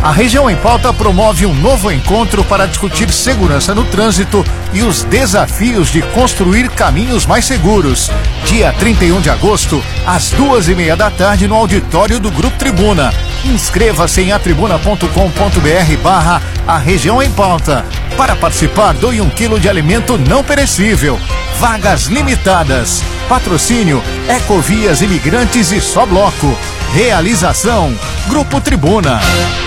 A Região em Pauta promove um novo encontro para discutir segurança no trânsito e os desafios de construir caminhos mais seguros. Dia 31 de agosto, às 2:30 da tarde, no auditório do Grupo Tribuna. Inscreva-se em atribuna.com.br/A Região em Pauta. Para participar, doe 1 quilo de alimento não perecível. Vagas limitadas. Patrocínio Ecovias Imigrantes e Só Bloco. Realização Grupo Tribuna.